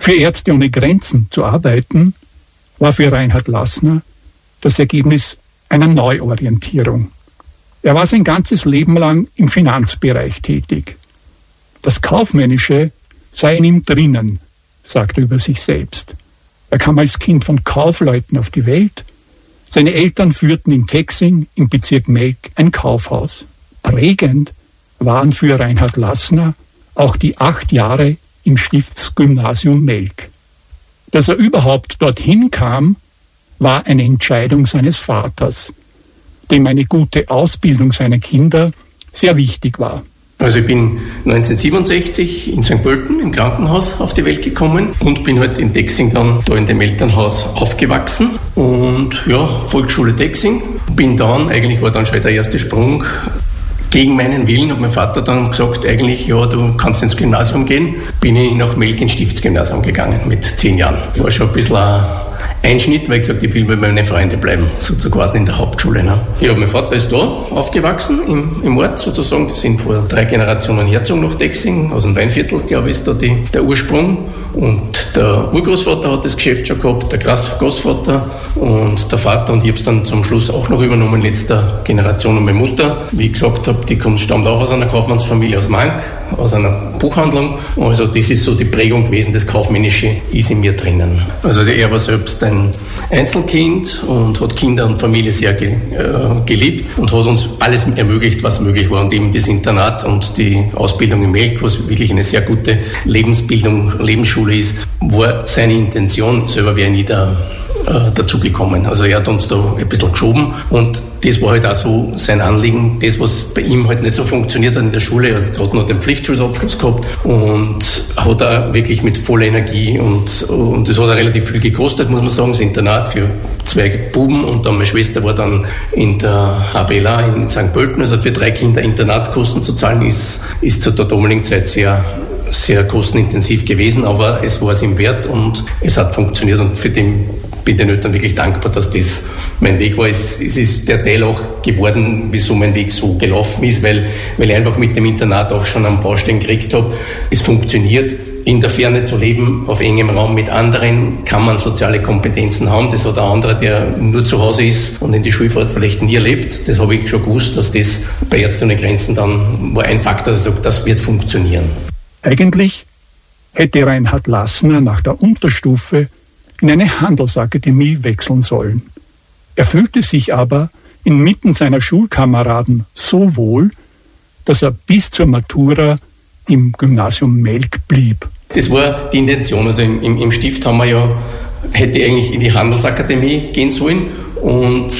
Für Ärzte ohne Grenzen zu arbeiten, war für Reinhard Lassner das Ergebnis einer Neuorientierung. Er war sein ganzes Leben lang im Finanzbereich tätig. Das Kaufmännische sei in ihm drinnen, sagt er über sich selbst. Er kam als Kind von Kaufleuten auf die Welt. Seine Eltern führten in Texing im Bezirk Melk ein Kaufhaus. Prägend waren für Reinhard Lassner auch die 8 Jahre im Stiftsgymnasium Melk. Dass er überhaupt dorthin kam, war eine Entscheidung seines Vaters, dem eine gute Ausbildung seiner Kinder sehr wichtig war. Also ich bin 1967 in St. Pölten im Krankenhaus auf die Welt gekommen und bin halt in Texing dann da in dem Elternhaus aufgewachsen und ja, Volksschule Texing. War dann schon der erste Sprung. Gegen meinen Willen hat mein Vater dann gesagt, eigentlich, ja, du kannst ins Gymnasium gehen. Bin ich nach Melk ins Stiftsgymnasium gegangen mit 10 Jahren. War schon ein bisschen ein Einschnitt, weil ich gesagt, ich will bei meinen Freunden bleiben, sozusagen quasi in der Hauptschule. Ne? Ja, mein Vater ist da aufgewachsen im Ort sozusagen. Die sind vor 3 Generationen hergezogen nach Texing, aus dem Weinviertel, glaube ich, ist da der Ursprung. Und der Urgroßvater hat das Geschäft schon gehabt, der Großvater und der Vater. Und ich habe es dann zum Schluss auch noch übernommen, letzter Generation. Und meine Mutter, wie ich gesagt habe, die stammt auch aus einer Kaufmannsfamilie aus Mank, aus einer Buchhandlung. Also das ist so die Prägung gewesen, das Kaufmännische ist in mir drinnen. Also er war selbst ein Einzelkind und hat Kinder und Familie sehr geliebt und hat uns alles ermöglicht, was möglich war. Und eben das Internat und die Ausbildung in Melk, was wirklich eine sehr gute Lebensschule ist, war seine Intention. Selber wäre nie dazugekommen. Also er hat uns da ein bisschen geschoben und das war halt auch so sein Anliegen. Das, was bei ihm halt nicht so funktioniert hat in der Schule, er hat gerade noch den Pflichtschulabschluss gehabt und hat auch wirklich mit voller Energie und das hat auch relativ viel gekostet, muss man sagen, das Internat für 2 Buben und dann meine Schwester war dann in der HBLA in St. Pölten, also für 3 Kinder Internatkosten zu zahlen, ist zu der damaligen Zeit sehr sehr kostenintensiv gewesen, aber es war es ihm wert und es hat funktioniert und für den bin ich den Eltern wirklich dankbar, dass das mein Weg war. Es ist der Teil auch geworden, wieso mein Weg so gelaufen ist, weil ich einfach mit dem Internat auch schon am Baustein gekriegt habe. Es funktioniert, in der Ferne zu leben, auf engem Raum mit anderen, kann man soziale Kompetenzen haben. Das hat ein anderer, der nur zu Hause ist und in die Schulfahrt vielleicht nie erlebt. Das habe ich schon gewusst, dass das bei Ärzte ohne Grenzen dann war ein Faktor, dass ich sage, das wird funktionieren. Eigentlich hätte Reinhard Lassner nach der Unterstufe in eine Handelsakademie wechseln sollen. Er fühlte sich aber inmitten seiner Schulkameraden so wohl, dass er bis zur Matura im Gymnasium Melk blieb. Das war die Intention. Also im Stift hätte eigentlich in die Handelsakademie gehen sollen und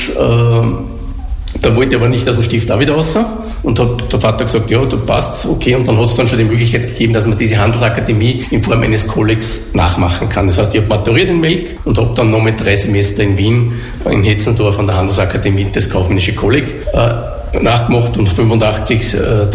da wollte ich aber nicht aus dem Stift auch wieder raus. Und hat der Vater gesagt, ja, du passt, okay. Und dann hat es dann schon die Möglichkeit gegeben, dass man diese Handelsakademie in Form eines Kollegs nachmachen kann. Das heißt, ich habe maturiert in Melk und habe dann noch mit 3 Semester in Wien, in Hetzendorf an der Handelsakademie das kaufmännische Kolleg nachgemacht und 85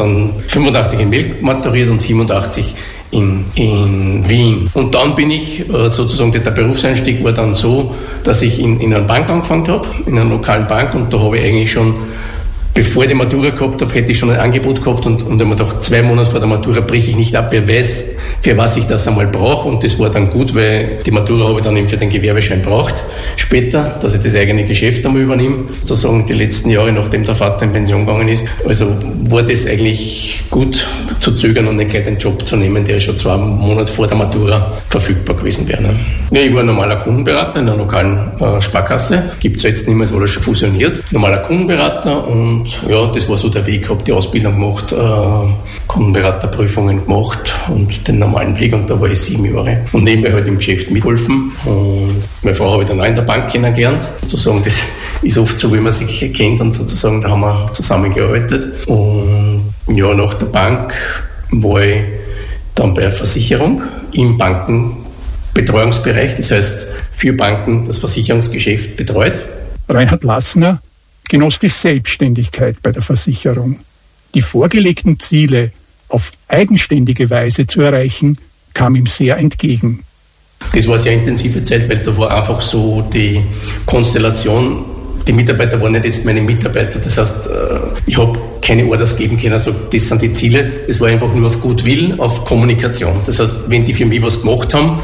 in Melk maturiert und 87 in Wien. Und dann bin ich sozusagen, der Berufseinstieg war dann so, dass ich in einer Bank angefangen habe, in einer lokalen Bank, und da habe ich eigentlich schon, bevor ich die Matura gehabt habe, hätte ich schon ein Angebot gehabt und habe mir gedacht, 2 Monate vor der Matura breche ich nicht ab, wer weiß, für was ich das einmal brauche. Und das war dann gut, weil die Matura habe ich dann eben für den Gewerbeschein braucht später, dass ich das eigene Geschäft einmal übernehme, sozusagen die letzten Jahre, nachdem der Vater in Pension gegangen ist. Also war das eigentlich gut zu zögern und nicht gleich den Job zu nehmen, der schon 2 Monate vor der Matura verfügbar gewesen wäre. Ne? Ja, ich war ein normaler Kundenberater in einer lokalen Sparkasse. Gibt es ja jetzt nicht mehr, es wurde schon fusioniert. Normaler Kundenberater, und ja, das war so der Weg. Ich habe die Ausbildung gemacht, Kundenberaterprüfungen gemacht und den normalen Weg, und da war ich 7 Jahre. Und nebenbei halt im Geschäft mitgeholfen. Und meine Frau habe ich dann auch in der Bank kennengelernt. Sozusagen, das ist oft so, wie man sich kennt, und sozusagen, da haben wir zusammengearbeitet. Und ja, nach der Bank war ich dann bei der Versicherung im Bankenbetreuungsbereich, das heißt für Banken das Versicherungsgeschäft betreut. Reinhard Lassner genoss die Selbstständigkeit bei der Versicherung. Die vorgelegten Ziele auf eigenständige Weise zu erreichen, kam ihm sehr entgegen. Das war eine sehr intensive Zeit, weil da war einfach so die Konstellation, die Mitarbeiter waren nicht jetzt meine Mitarbeiter, das heißt, ich habe keine Orders geben können, also das sind die Ziele, es war einfach nur auf Gutwillen, auf Kommunikation. Das heißt, wenn die für mich was gemacht haben,